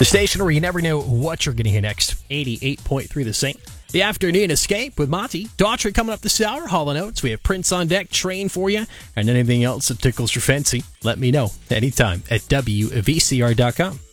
The station where you never know what you're going to hear next. 88.3 The Saint. The Afternoon Escape with Monty. Daughtry coming up this hour. Hall & Oates. We have Prince on deck, Train for you, and anything else that tickles your fancy. Let me know anytime at WVCR.com.